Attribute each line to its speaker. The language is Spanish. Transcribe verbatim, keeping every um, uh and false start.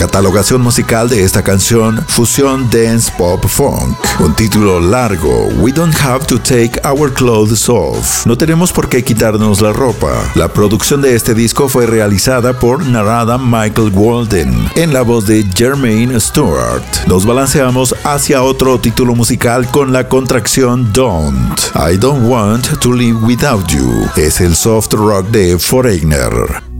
Speaker 1: catalogación musical de esta canción, fusión dance pop funk. Un título largo, We Don't Have to Take Our Clothes Off. No tenemos por qué quitarnos la ropa. La producción de este disco fue realizada por Narada Michael Walden, en la voz de Jermaine Stewart. Nos balanceamos hacia otro título musical con la contracción Don't. I Don't Want to Live Without You. Es el soft rock de Foreigner.